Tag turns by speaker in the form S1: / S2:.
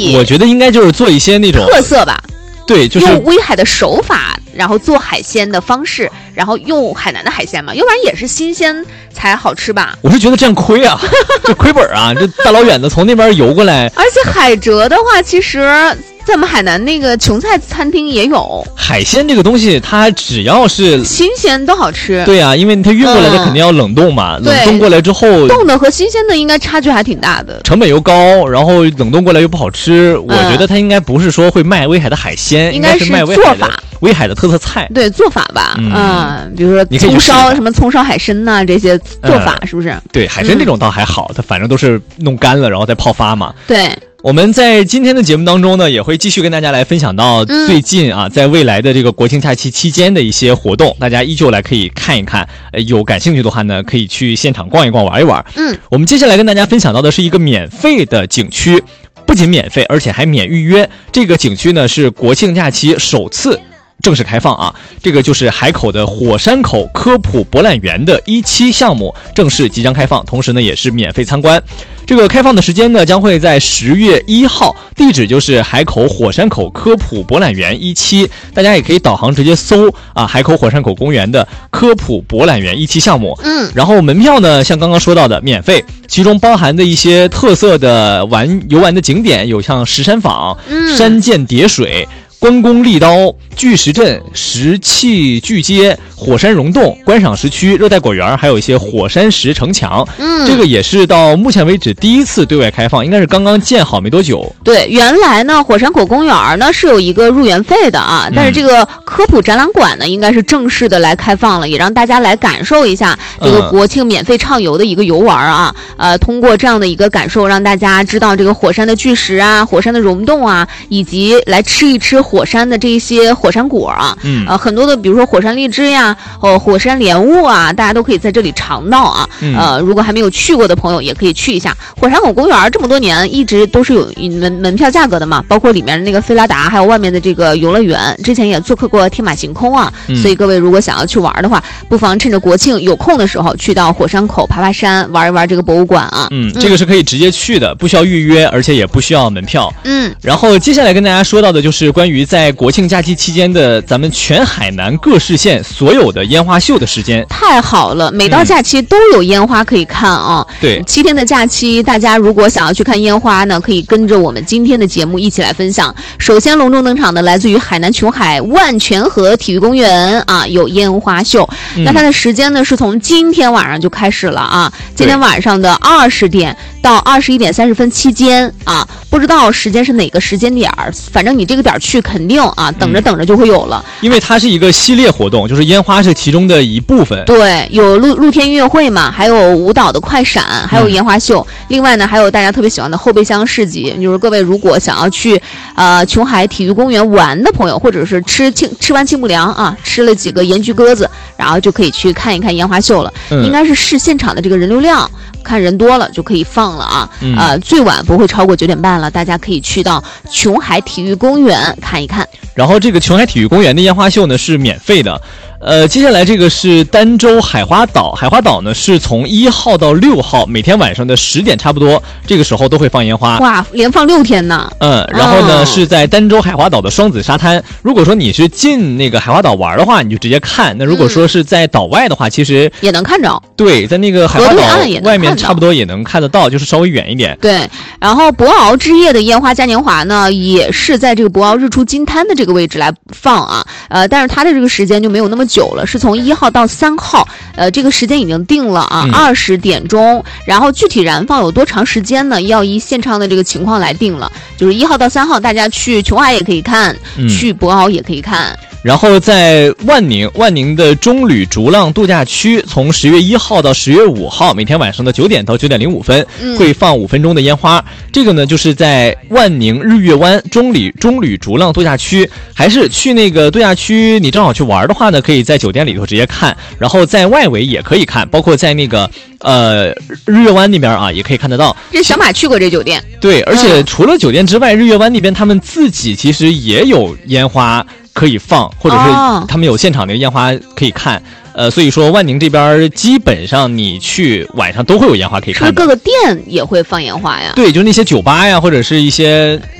S1: 以，
S2: 我觉得应该就是做一些那种
S1: 特色吧。
S2: 对，就是
S1: 用威海的手法，然后做海鲜的方式，然后用海南的海鲜嘛，要不然也是新鲜才好吃吧。
S2: 我是觉得这样亏啊，这亏本啊，这大老远的从那边游过来。
S1: 而且海蜇的话，其实在我们海南那个琼菜餐厅也有。
S2: 海鲜这个东西，它只要是
S1: 新鲜都好吃。
S2: 对啊，因为它运过来的肯定要冷冻嘛，冷冻过来之后，
S1: 冻的和新鲜的应该差距还挺大的，
S2: 成本又高，然后冷冻过来又不好吃。我觉得它应该不是说会卖威海的海鲜，应该是卖威海的特色菜。
S1: 对，做法吧，比如说葱烧什么葱烧海参呐，这些做法是不是？
S2: 对，海参这种倒还好，它反正都是弄干了然后再泡发嘛。
S1: 对。
S2: 我们在今天的节目当中呢，也会继续跟大家来分享到最近啊，在未来的这个国庆假期期间的一些活动，大家依旧来可以看一看，有感兴趣的话呢，可以去现场逛一逛、玩一玩。我们接下来跟大家分享到的是一个免费的景区，不仅免费，而且还免预约。这个景区呢是国庆假期首次正式开放啊，这个就是海口的火山口科普博览园的1期项目正式即将开放，同时呢也是免费参观。这个开放的时间呢将会在10月1号，地址就是海口火山口科普博览园1期，大家也可以导航直接搜啊，海口火山口公园的科普博览园1期项目。然后门票呢像刚刚说到的免费，其中包含的一些特色的游玩的景点有像石山坊、山涧叠水、关公立刀、巨石阵、石器巨街、火山溶洞、观赏石区、热带果园，还有一些火山石城墙。这个也是到目前为止第一次对外开放，应该是刚刚建好没多久。
S1: 对，原来呢火山口公园呢是有一个入园费的啊，但是这个科普展览馆呢应该是正式的来开放了，也让大家来感受一下这个国庆免费畅游的一个游玩啊。通过这样的一个感受，让大家知道这个火山的巨石啊、火山的溶洞啊，以及来吃一吃火山的这些火山果啊，很多的比如说火山荔枝呀、火山莲雾啊，大家都可以在这里尝到啊。如果还没有去过的朋友也可以去一下。火山口公园这么多年一直都是有门票价格的嘛，包括里面的那个菲拉达，还有外面的这个游乐园，之前也做客过天马行空啊。所以各位如果想要去玩的话，不妨趁着国庆有空的时候去到火山口爬爬山，玩一玩这个博物馆啊。
S2: 这个是可以直接去的，不需要预约，而且也不需要门票。然后接下来跟大家说到的就是关于在国庆假期期间的咱们全海南各市县所有的烟花秀的时间。
S1: 太好了，每到假期都有烟花可以看啊。
S2: 对
S1: ，7天的假期，大家如果想要去看烟花呢，可以跟着我们今天的节目一起来分享。首先隆重登场的来自于海南琼海万泉河体育公园啊，有烟花秀。那它的时间呢是从今天晚上就开始了啊，今天晚上的20点到21点30分期间啊，不知道时间是哪个时间点，反正你这个点去肯定啊，等着就会有了。
S2: 因为它是一个系列活动，就是烟花是其中的一部分。
S1: 对，有露天音乐会嘛，还有舞蹈的快闪，还有烟花秀。另外呢，还有大家特别喜欢的后备箱市集，就是各位如果想要去琼海体育公园玩的朋友，或者是吃完清补凉啊，吃了几个盐焗鸽子，然后就可以去看一看烟花秀了。应该是视现场的这个人流量，看人多了就可以放了啊。最晚不会超过9点半了，大家可以去到琼海体育公园看一看。
S2: 然后这个琼海体育公园的烟花秀呢是免费的。接下来这个是儋州海花岛，海花岛呢是从1号到6号，每天晚上的10点差不多，这个时候都会放烟花。
S1: 哇，连放6天呢。
S2: 然后呢是在儋州海花岛的双子沙滩。如果说你是进那个海花岛玩的话，你就直接看。那如果说是在岛外的话，其实
S1: 也能看着。
S2: 对，在那个海花岛外面差不多也能看得到，就是稍微远一点。
S1: 对，然后博鳌之夜的烟花嘉年华呢，也是在这个博鳌日出金滩的这个位置来放啊。但是它的这个时间就没有那么久了，是从1号到3号，这个时间已经定了啊，20点钟。然后具体燃放有多长时间呢？要依现场的这个情况来定了。就是1号到3号，大家去琼海也可以看，去博鳌也可以看。
S2: 然后在万宁的中旅逐浪度假区，从10月1号到10月5号，每天晚上的9点到9点05分，会放5分钟的烟花。这个呢，就是在万宁日月湾中旅逐浪度假区。还是去那个度假区，你正好去玩的话呢，可以在酒店里头直接看，然后在外围也可以看，包括在那个日月湾那边啊，也可以看得到。
S1: 这小马去过这酒店。
S2: 对，而且除了酒店之外，日月湾那边他们自己其实也有烟花可以放，或者是他们有现场的烟花可以看。所以说万宁这边基本上你去晚上都会有烟花可以看。
S1: 是不是各个店也会放烟花呀？
S2: 对，就是那些酒吧呀，或者是一些